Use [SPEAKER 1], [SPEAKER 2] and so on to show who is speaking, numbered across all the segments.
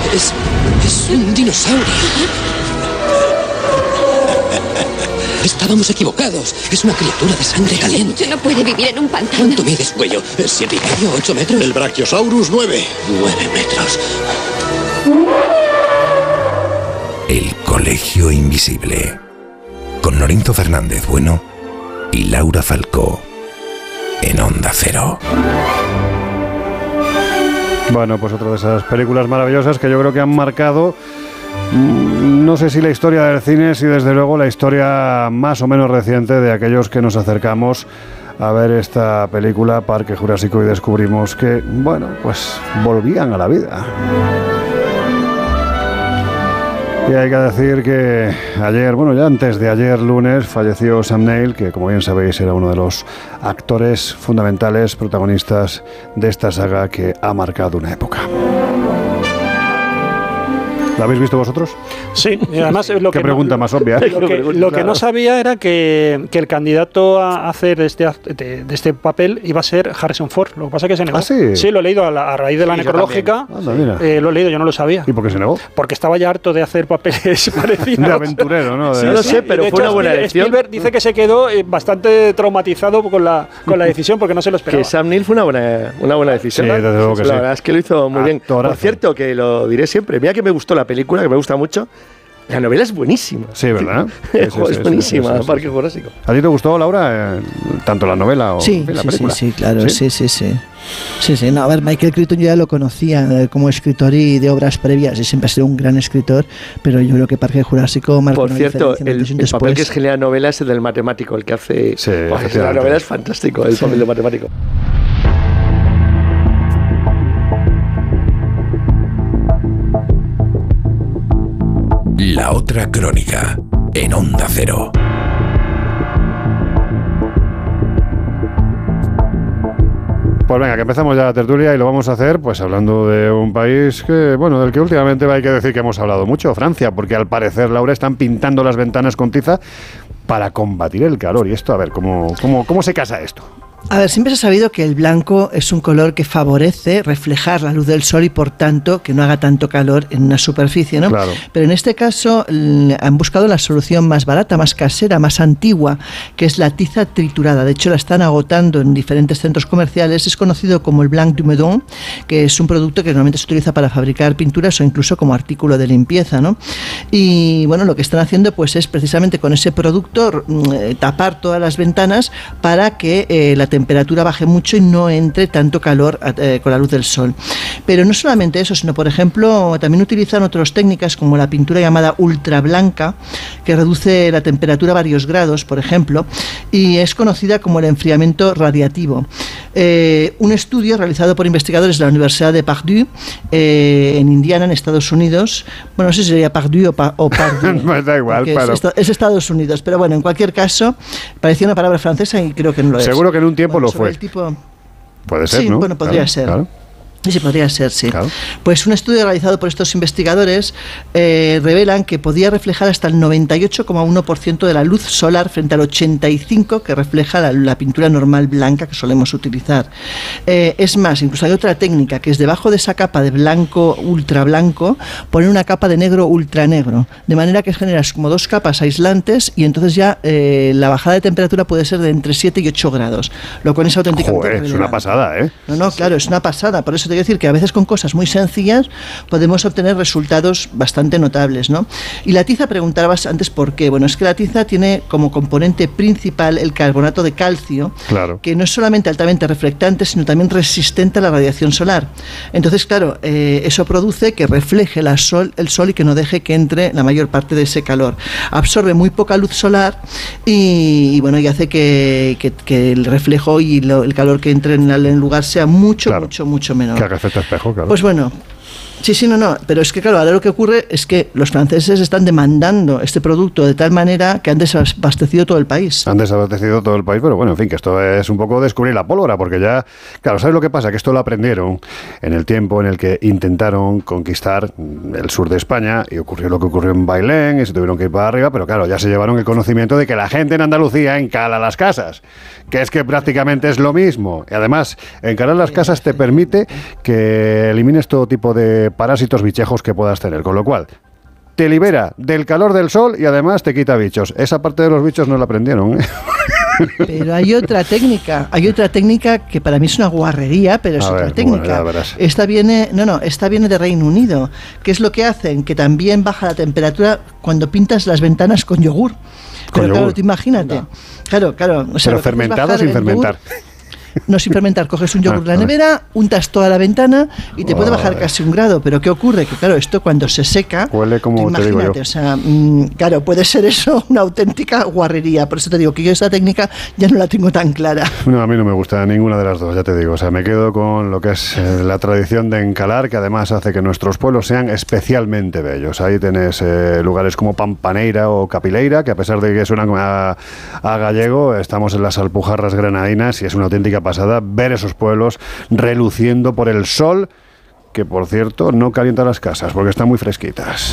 [SPEAKER 1] Es un dinosaurio. Estábamos equivocados. Es una criatura de sangre caliente.
[SPEAKER 2] No puede vivir en un pantano.
[SPEAKER 1] ¿Cuánto mide su cuello? ¿7,5, 8 metros?
[SPEAKER 3] El Brachiosaurus 9.
[SPEAKER 1] 9 metros.
[SPEAKER 4] El Colegio Invisible. Con Lorenzo Fernández Bueno y Laura Falcó. En Onda Cero.
[SPEAKER 5] Bueno, pues otra de esas películas maravillosas que yo creo que han marcado, no sé si la historia del cine, si desde luego la historia más o menos reciente de aquellos que nos acercamos a ver esta película Parque Jurásico y descubrimos que, bueno, pues volvían a la vida. Y hay que decir que ayer, bueno, ya antes de ayer lunes, falleció Sam Neill, que como bien sabéis era uno de los actores fundamentales, protagonistas de esta saga que ha marcado una época. ¿La habéis visto vosotros?
[SPEAKER 6] Sí, y además lo que
[SPEAKER 5] ¿Qué pregunta más obvia?
[SPEAKER 6] Lo que no sabía era que el candidato a hacer de este papel iba a ser Harrison Ford. Lo que pasa es que se negó.
[SPEAKER 5] ¿Ah, sí?
[SPEAKER 6] Sí, lo he leído a raíz de la necrológica.
[SPEAKER 5] Anda,
[SPEAKER 6] lo he leído, yo no lo sabía.
[SPEAKER 5] ¿Y por qué se negó?
[SPEAKER 6] Porque estaba ya harto de hacer papeles parecidos.
[SPEAKER 5] De aventurero, ¿no?
[SPEAKER 7] Sí, no lo sé, pero fue una buena elección.
[SPEAKER 6] Spielberg dice que se quedó bastante traumatizado con la decisión porque no se lo esperaba.
[SPEAKER 7] Que Sam Neill fue una buena decisión.
[SPEAKER 5] Sí, desde luego que
[SPEAKER 7] la verdad es que lo hizo muy bien. Por cierto, que lo diré siempre, mira que me gustó la película, que me gusta mucho. La novela es buenísima.
[SPEAKER 5] Sí, ¿verdad?
[SPEAKER 7] Es buenísima, Parque Jurásico.
[SPEAKER 5] ¿A ti te gustó, Laura, tanto la novela o la película?
[SPEAKER 8] Sí, claro, sí. No, a ver, Michael Crichton yo ya lo conocía como escritor y de obras previas, y siempre ha sido un gran escritor, pero yo creo que Parque Jurásico marcó una
[SPEAKER 7] diferencia. Por cierto, el
[SPEAKER 8] después.
[SPEAKER 7] papel que es genial en la novela es el del matemático, el que hace...
[SPEAKER 5] Sí,
[SPEAKER 7] la novela es fantástico, el papel del matemático.
[SPEAKER 4] La otra crónica, en Onda Cero.
[SPEAKER 5] Pues venga, que empezamos ya la tertulia y lo vamos a hacer pues hablando de un país que, bueno, del que últimamente hay que decir que hemos hablado mucho, Francia, porque al parecer, Laura, están pintando las ventanas con tiza para combatir el calor. Y esto, a ver, ¿cómo se casa esto?
[SPEAKER 8] A ver, siempre se ha sabido que el blanco es un color que favorece reflejar la luz del sol y por tanto que no haga tanto calor en una superficie, ¿no?
[SPEAKER 5] Claro.
[SPEAKER 8] Pero en este caso han buscado la solución más barata, más casera, más antigua, que es la tiza triturada. De hecho, la están agotando en diferentes centros comerciales. Es conocido como el Blanc du Meudon, que es un producto que normalmente se utiliza para fabricar pinturas o incluso como artículo de limpieza, ¿no? Y bueno, lo que están haciendo pues es precisamente con ese producto tapar todas las ventanas para que la temperatura baje mucho y no entre tanto calor con la luz del sol. Pero no solamente eso, sino por ejemplo también utilizan otras técnicas como la pintura llamada ultrablanca, que reduce la temperatura a varios grados, por ejemplo, y es conocida como el enfriamiento radiativo. Un estudio realizado por investigadores de la Universidad de Purdue en Indiana, en Estados Unidos, bueno, no sé si sería Purdue o Purdue,
[SPEAKER 5] pues da igual,
[SPEAKER 8] pero es Estados Unidos, pero bueno, en cualquier caso parecía una palabra francesa y creo que no lo es.
[SPEAKER 5] Seguro que en un tiempo lo fue. Puede ser,
[SPEAKER 8] sí,
[SPEAKER 5] ¿no?
[SPEAKER 8] Bueno, podría ser. Claro. Sí, podría ser, sí. Claro. Pues un estudio realizado por estos investigadores revelan que podía reflejar hasta el 98,1% de la luz solar frente al 85% que refleja la pintura normal blanca que solemos utilizar. Es más, incluso hay otra técnica que es debajo de esa capa de blanco ultra blanco poner una capa de negro ultra negro, de manera que generas como dos capas aislantes y entonces ya la bajada de temperatura puede ser de entre 7 y 8 grados, lo cual es auténticamente relevante.
[SPEAKER 5] Es una pasada, ¿eh?
[SPEAKER 8] No, claro, es una pasada, por eso te quiero decir que a veces con cosas muy sencillas podemos obtener resultados bastante notables, ¿no? Y la tiza, preguntabas antes por qué. Bueno, es que la tiza tiene como componente principal el carbonato de calcio,
[SPEAKER 5] claro,
[SPEAKER 8] que no es solamente altamente reflectante, sino también resistente a la radiación solar. Entonces, claro, eso produce que refleje el sol y que no deje que entre la mayor parte de ese calor. Absorbe muy poca luz solar y bueno, y hace que el reflejo y el calor que entre en el lugar sea mucho menor.
[SPEAKER 5] Que haga efecto espejo, claro.
[SPEAKER 8] Pues bueno, sí, no, pero es que claro, ahora lo que ocurre es que los franceses están demandando este producto de tal manera que han desabastecido todo el país.
[SPEAKER 5] Han desabastecido todo el país, pero bueno, en fin, que esto es un poco descubrir la pólvora, porque ya, claro, ¿sabes lo que pasa? Que esto lo aprendieron en el tiempo en el que intentaron conquistar el sur de España y ocurrió lo que ocurrió en Bailén y se tuvieron que ir para arriba, pero claro, ya se llevaron el conocimiento de que la gente en Andalucía encala las casas, que es que prácticamente es lo mismo. Y además, encalar las casas te permite que elimines todo tipo de parásitos bichejos que puedas tener. Con lo cual, te libera del calor del sol y además te quita bichos. Esa parte de los bichos no la aprendieron, ¿eh?
[SPEAKER 8] Pero hay otra técnica que para mí es una guarrería, pero es otra técnica.
[SPEAKER 5] Bueno,
[SPEAKER 8] esta viene de Reino Unido. ¿Qué es lo que hacen? Que también baja la temperatura cuando pintas las ventanas con yogur. Pero claro, tú imagínate. Claro. O sea,
[SPEAKER 5] pero fermentado o sin fermentar.
[SPEAKER 8] No, sin fermentar, coges un yogur de la nevera, untas toda la ventana y te puede bajar casi 1 grado. Pero ¿qué ocurre? Que claro, esto cuando se seca,
[SPEAKER 5] huele como
[SPEAKER 8] imagínate,
[SPEAKER 5] te digo yo.
[SPEAKER 8] O sea, claro, puede ser eso una auténtica guarrería. Por eso te digo que yo esa técnica ya no la tengo tan clara.
[SPEAKER 5] No, a mí no me gusta ninguna de las dos, ya te digo. O sea, me quedo con lo que es la tradición de encalar, que además hace que nuestros pueblos sean especialmente bellos. Ahí tenés lugares como Pampaneira o Capileira, que a pesar de que suenan a gallego, estamos en las Alpujarras granadinas y es una auténtica pasada ver esos pueblos reluciendo por el sol, que por cierto no calienta las casas porque están muy fresquitas.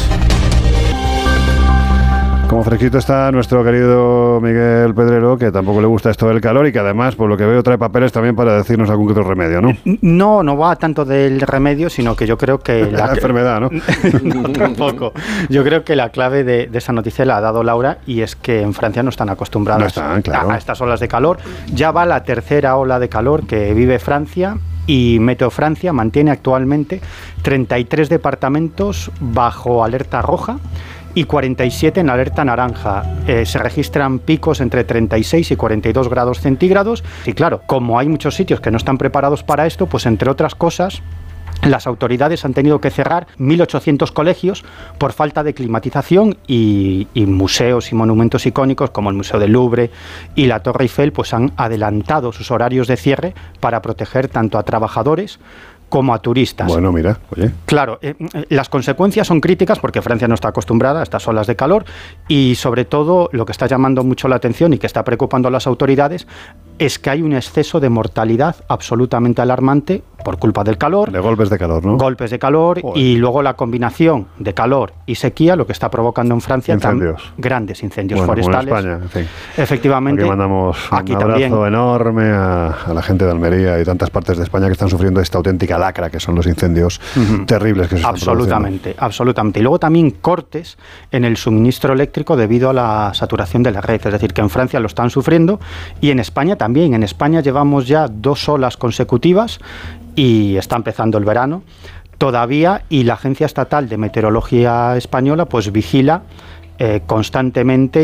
[SPEAKER 5] Como fresquito está nuestro querido Miguel Pedrero, que tampoco le gusta esto del calor y que además, por lo que veo, trae papeles también para decirnos algún que otro remedio, ¿no?
[SPEAKER 2] No va tanto del remedio, sino que yo creo que...
[SPEAKER 5] la enfermedad, ¿no?
[SPEAKER 2] No, tampoco. Yo creo que la clave de esa noticia la ha dado Laura, y es que en Francia no están acostumbrados a estas olas de calor. Ya va la tercera ola de calor que vive Francia, y Meteo Francia mantiene actualmente 33 departamentos bajo alerta roja y 47 en alerta naranja. Se registran picos entre 36 y 42 grados centígrados. Y claro, como hay muchos sitios que no están preparados para esto, pues entre otras cosas, las autoridades han tenido que cerrar 1.800 colegios por falta de climatización, y museos y monumentos icónicos como el Museo del Louvre y la Torre Eiffel pues han adelantado sus horarios de cierre para proteger tanto a trabajadores como a turistas.
[SPEAKER 5] Bueno, mira, oye.
[SPEAKER 2] Claro, las consecuencias son críticas porque Francia no está acostumbrada a estas olas de calor, y sobre todo lo que está llamando mucho la atención y que está preocupando a las autoridades es que hay un exceso de mortalidad absolutamente alarmante por culpa del calor.
[SPEAKER 5] De golpes de calor, ¿no?
[SPEAKER 2] Golpes de calor. Joder. Y luego la combinación de calor y sequía, lo que está provocando en Francia grandes incendios forestales.
[SPEAKER 5] Como en España, en fin.
[SPEAKER 2] Efectivamente.
[SPEAKER 5] Aquí mandamos un abrazo enorme a la gente de Almería y tantas partes de España que están sufriendo esta auténtica lacra que son los incendios terribles que se están produciendo.
[SPEAKER 2] Absolutamente. Y luego también cortes en el suministro eléctrico debido a la saturación de la red. Es decir, que en Francia lo están sufriendo, y en España también. En España llevamos ya 2 olas consecutivas y está empezando el verano todavía, y la Agencia Estatal de Meteorología Española pues vigila constantemente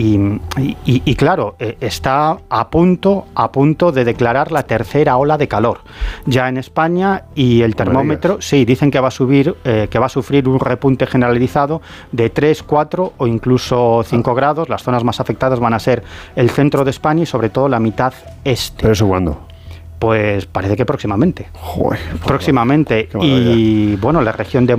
[SPEAKER 2] y claro, está a punto de declarar la tercera ola de calor ya en España, y el termómetro, sí, dicen que va a subir, que va a sufrir un repunte generalizado de 3, 4 o incluso 5 grados. Las zonas más afectadas van a ser el centro de España y sobre todo la mitad este.
[SPEAKER 5] ¿Pero eso cuándo?
[SPEAKER 2] Pues parece que próximamente.
[SPEAKER 5] Joder,
[SPEAKER 2] próximamente. Y bueno, la región de